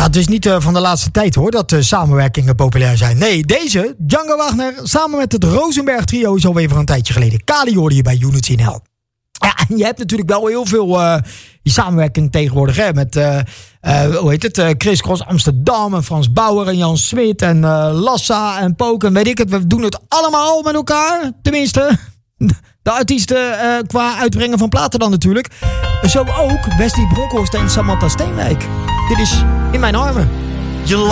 het is niet van de laatste tijd hoor, dat samenwerkingen populair zijn. Nee, deze, Django Wagner, samen met het Rosenberg trio is alweer van een tijdje geleden. Kali hoorde je bij Unity NL. Ja, en je hebt natuurlijk wel heel veel die samenwerking tegenwoordig hè, met Chris Cross Amsterdam en Frans Bauer en Jan Smit en Lassa en Pook en weet ik het. We doen het allemaal met elkaar, tenminste. De artiesten qua uitbrengen van platen dan natuurlijk. Zo ook Wesley Bronkhorst en Samantha Steenwijk. Dit is In Mijn Armen.